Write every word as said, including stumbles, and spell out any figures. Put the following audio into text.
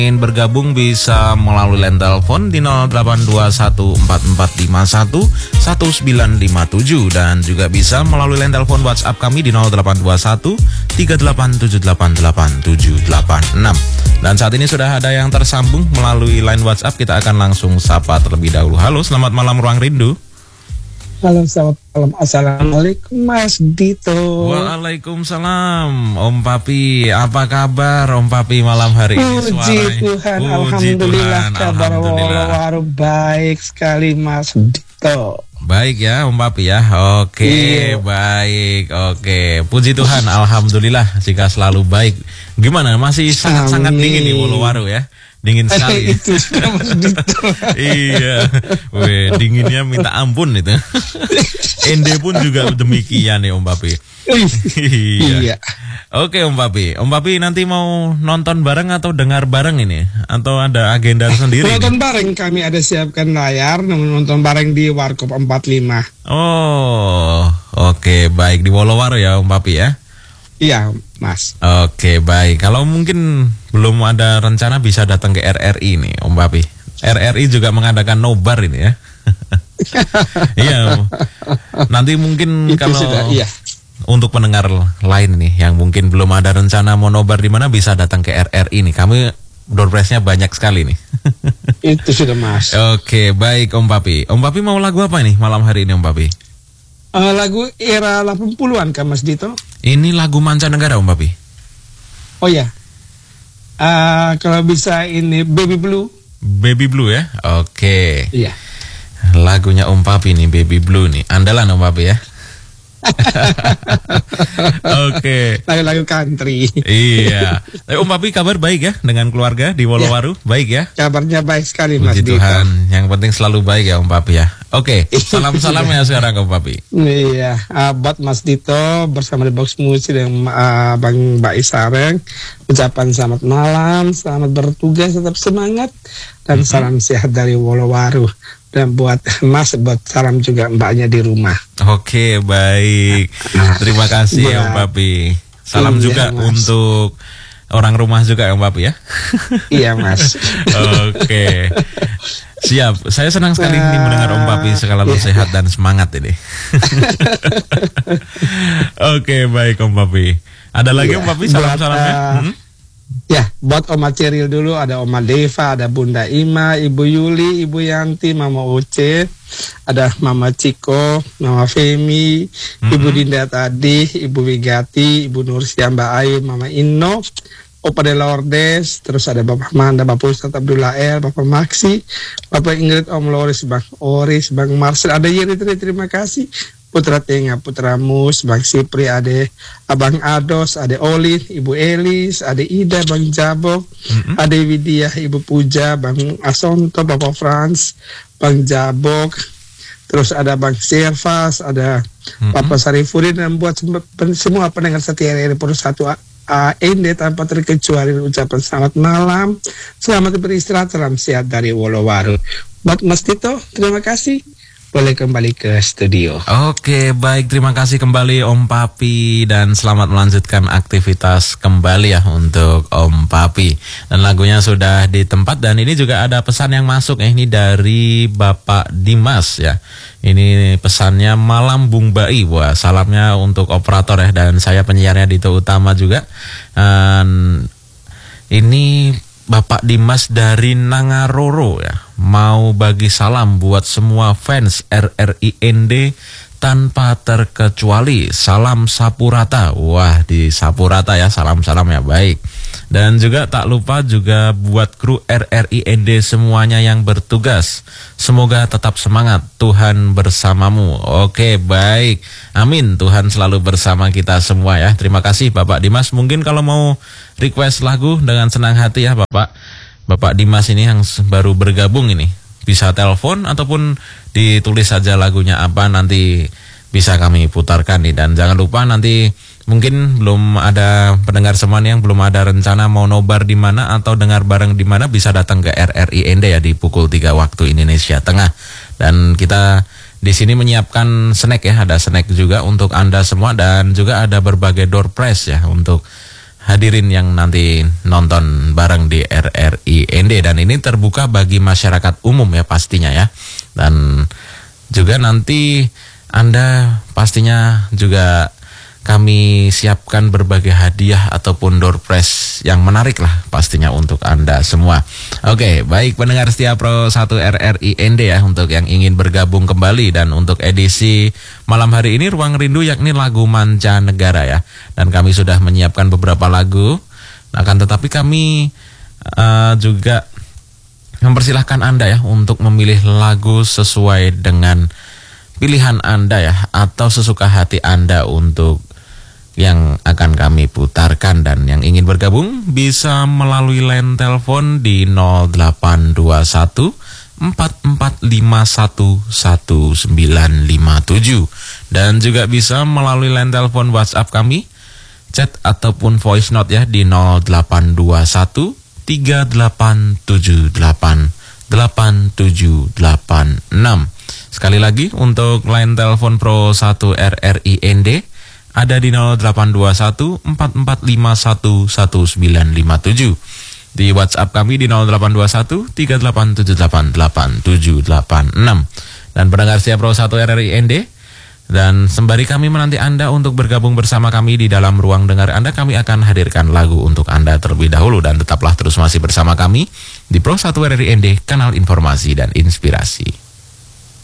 Ingin bergabung bisa melalui line telepon di nol delapan dua satu empat empat lima satu satu sembilan lima tujuh dan juga bisa melalui line telepon WhatsApp kami di nol delapan dua satu tiga delapan tujuh delapan delapan tujuh delapan enam. Dan saat ini sudah ada yang tersambung melalui line WhatsApp, kita akan langsung sapa terlebih dahulu. Halo, selamat malam Ruang Rindu. Halo, selamat malam. Assalamualaikum Mas Dito. Waalaikumsalam Om Papi. Apa kabar Om Papi malam hari ini? Puji Tuhan, Puji Alhamdulillah Tuhan, kabar Wolo-Waru baik sekali Mas Dito. Baik ya Om Papi ya. Oke, iya. Baik. Oke, puji Tuhan, alhamdulillah jika selalu baik. Gimana? Masih sangat-sangat dingin nih Wolo-Waru ya. Dingin sekali. Itu sudah Mas Dito. Iya. Weh, dinginnya minta ampun itu. Ende pun juga demikian ya Om Papi. Iya. Iya. Oke Om Papi. Om Papi nanti mau nonton bareng atau dengar bareng ini? Atau ada agenda sendiri? Nonton bareng, kami ada siapkan layar, nonton bareng di Warkop empat puluh lima. Oh, oke, baik di Wolo-Waru ya Om Papi ya. Iya Mas. Oke baik, kalau mungkin belum ada rencana bisa datang ke R R I nih Om Papi. R R I juga mengadakan nobar ini ya. Iya. Nanti mungkin itu kalau sudah, iya. Untuk pendengar lain nih yang mungkin belum ada rencana mau nobar di mana bisa datang ke R R I nih. Kami door prize-nya banyak sekali nih. Itu sudah Mas. Oke baik Om Papi. Om Papi mau lagu apa nih malam hari ini Om Papi? Uh, lagu era delapan puluhan kan Mas Dito? Ini lagu mancanegara Om Papi. Oh ya. Uh, kalau bisa ini Baby Blue. Baby Blue ya. Oke. Iya. Lagunya Om Papi nih Baby Blue nih. Andalan Om Papi ya. Oke. Lagu-lagu country. Iya. Tapi Om Papi kabar baik ya dengan keluarga di Wolo-Waru? Ya. Baik ya? Kabarnya baik sekali Mas Dito. Puji Tuhan. Yang penting selalu baik ya Om Papi ya. Oke. Salam-salam ya sekarang Om Papi. Iya. Uh, buat Mas Dito bersama di Box Musik dan uh, Bang Mbak Isareng, ucapan selamat malam, selamat bertugas, tetap semangat dan mm-hmm. salam sehat dari Wolo-Waru. Dan buat Mas, buat salam juga mbaknya di rumah. Oke, baik. Terima kasih ya Om Papi. Salam iya, juga Mas. Untuk orang rumah juga ya Om Papi ya. Iya Mas. Oke. Siap. Saya senang sekali uh, ini mendengar Om Papi selalu iya, sehat dan semangat ini. Oke, baik Om Papi. Ada lagi iya, Om Papi salam-salamnya? Uh, hmm? Ya, buat Oma Ceril dulu, ada Oma Deva, ada Bunda Ima, Ibu Yuli, Ibu Yanti, Mama Uce, ada Mama Ciko, Mama Femi, mm-hmm. Ibu Dinda tadi, Ibu Wigati, Ibu Nursia, Mbak Ayu, Mama Inno, Opa de Lourdes, terus ada Bapak Manda, Bapak Ustadz Abdullah El, Bapak Maksi, Bapak Ingrid, Om Loris, Bang Oris, Bang Marcel, ada Yeri, terima kasih. Putra Tenga, Putra Mus, Bang Sipri, Ade Abang Ados, Ade Olin, Ibu Elis, Ade Ida, Bang Jabok, mm-hmm. Ade Widya, Ibu Puja, Bang Asonto, Bapak Frans, Bang Jabok, terus ada Bang Servas, ada mm-hmm. Bapak Sarifudin, dan buat semua pendengar setia R R I Pura satu A N D tanpa terkecuali ucapan selamat malam, selamat beristirahat, salam sehat dari Wolo-Waru. Buat Mas Tito, terima kasih. Boleh kembali ke studio. Oke, baik, terima kasih kembali Om Papi dan selamat melanjutkan aktivitas kembali ya untuk Om Papi. Dan lagunya sudah di tempat dan ini juga ada pesan yang masuk ya, ini dari Bapak Dimas ya. Ini pesannya malam Bung Bai. Wah, salamnya untuk operator ya dan saya penyiarnya Dito Utama juga. Dan ini Bapak Dimas dari Nangaroro ya, mau bagi salam buat semua fans R R I N D tanpa terkecuali. Salam Sapurata. Wah, di Sapurata ya, salam-salam ya, baik. Dan juga tak lupa juga buat kru R R I N D semuanya yang bertugas. Semoga tetap semangat, Tuhan bersamamu. Oke, baik. Amin, Tuhan selalu bersama kita semua ya. Terima kasih Bapak Dimas. Mungkin kalau mau request lagu dengan senang hati ya Bapak. Bapak Dimas ini yang baru bergabung ini. Bisa telepon ataupun ditulis saja lagunya apa, nanti bisa kami putarkan nih. Dan jangan lupa nanti mungkin belum ada pendengar semua yang belum ada rencana mau nobar di mana atau dengar bareng di mana, bisa datang ke R R I N D ya di pukul tiga waktu Indonesia Tengah. Dan kita di sini menyiapkan snack ya, ada snack juga untuk Anda semua dan juga ada berbagai door prize ya untuk hadirin yang nanti nonton bareng di R R I N D, dan ini terbuka bagi masyarakat umum ya pastinya ya. Dan juga nanti Anda pastinya juga kami siapkan berbagai hadiah ataupun door prize yang menarik lah pastinya untuk Anda semua. Oke, baik pendengar setia Pro satu R R I N D ya, untuk yang ingin bergabung kembali dan untuk edisi malam hari ini Ruang Rindu yakni lagu mancanegara ya. Dan kami sudah menyiapkan beberapa lagu. Akan tetapi kami uh, juga mempersilahkan Anda ya untuk memilih lagu sesuai dengan pilihan Anda ya, atau sesuka hati Anda untuk yang akan kami putarkan. Dan yang ingin bergabung bisa melalui line telepon di nol delapan dua satu empat empat lima satu satu sembilan lima tujuh, dan juga bisa melalui line telepon WhatsApp kami, chat ataupun voice note ya di nol delapan dua satu tiga delapan tujuh delapan delapan tujuh delapan enam. Sekali lagi untuk line telepon Pro satu R R I N D ada di nol delapan dua satu empat empat lima satu satu sembilan lima tujuh. Di WhatsApp kami di nol delapan dua satu tiga delapan tujuh delapan delapan tujuh delapan enam. Dan pendengar setia Pro satu R R I N D, dan sembari kami menanti Anda untuk bergabung bersama kami di dalam ruang dengar Anda, kami akan hadirkan lagu untuk Anda terlebih dahulu. Dan tetaplah terus masih bersama kami di Pro satu R R I N D, kanal informasi dan inspirasi.